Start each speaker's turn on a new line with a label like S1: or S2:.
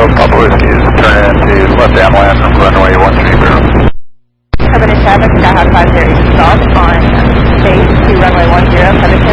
S1: Papa Whiskey is turning into left downwind from runway 130.
S2: Covenant traffic, Skyhawk 50 East South on base to runway 10, Covenant.